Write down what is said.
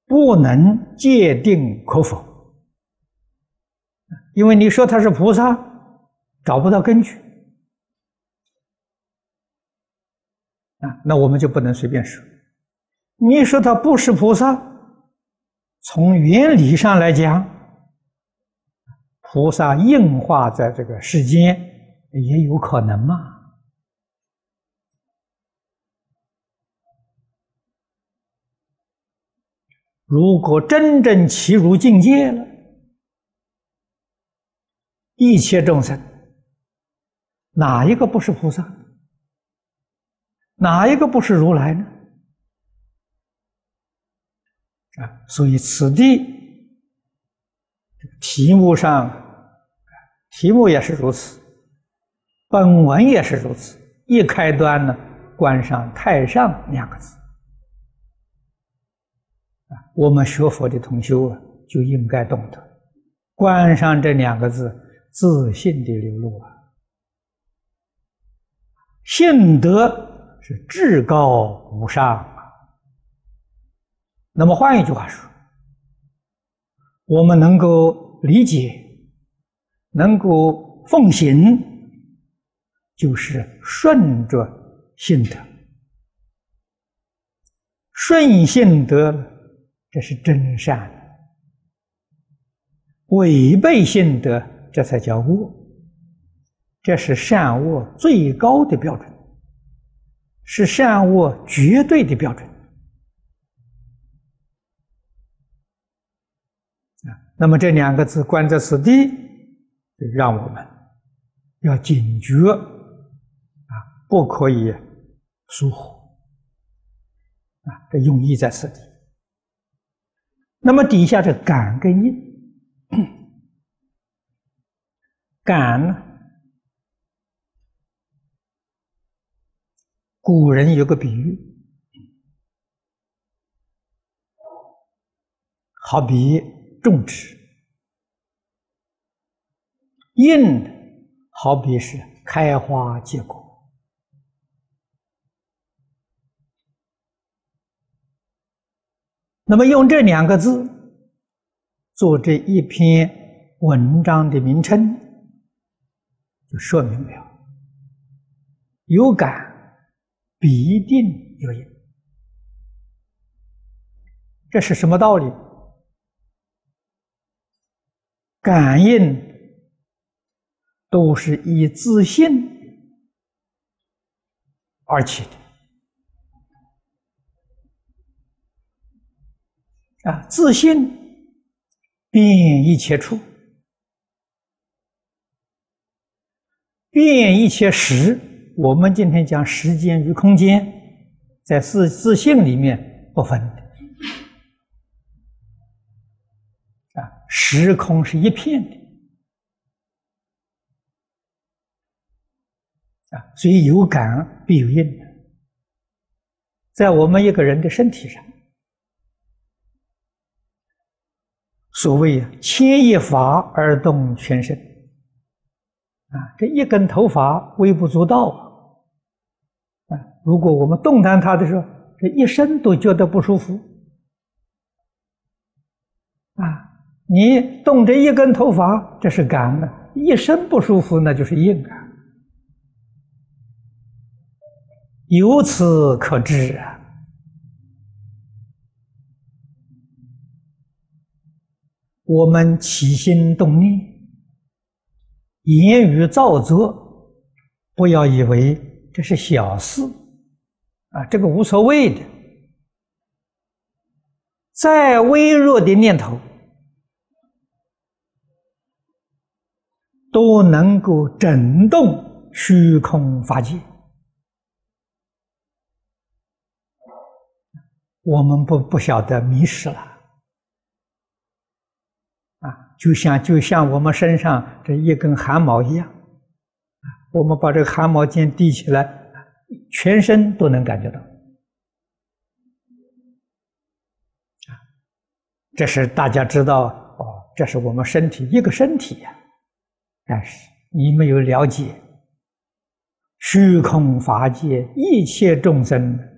不能界定可否，因为你说他是菩萨，找不到根据那我们就不能随便说。你说他不是菩萨，从原理上来讲，菩萨应化在这个世间也有可能嘛？如果真正契入境界了，一切众生哪一个不是菩萨？哪一个不是如来呢？所以此地题目也是如此，本文也是如此。一开端呢，冠上太上2个字。我们学佛的同修就应该懂得，冠上这2个字，自信的流露信德是至高无上那么换一句话说，我们能够理解，能够奉行，就是顺着信德。顺信德，这是真善；违背信德，这才叫恶。这是善恶最高的标准，是善恶绝对的标准。那么这2个字观在此地，就让我们要警觉不可以疏忽这用意在此地。那么底下这感跟应，感呢，古人有个比喻，好比种植；应好比是开花结果。那么用这2个字做这一篇文章的名称，就说明了有感必定有应。这是什么道理？感应都是以自信而起的自信遍一切处，遍一切时。我们今天讲时间与空间，在自性里面不分的时空是一片的所以有感必有应在我们一个人的身体上，所谓牵一发而动全身这一根头发微不足道如果我们动弹它的时候，这一身都觉得不舒服你动这一根头发，这是感的，一身不舒服，那就是应由此可知我们起心动念、言语造作，不要以为这是小事这个无所谓的。再微弱的念头都能够震动虚空法界，我们不晓得迷失了就像我们身上这一根汗毛一样我们把这个汗毛尖提起来，全身都能感觉到这是大家知道这是我们身体一个身体但是你没有了解虚空法界一切众生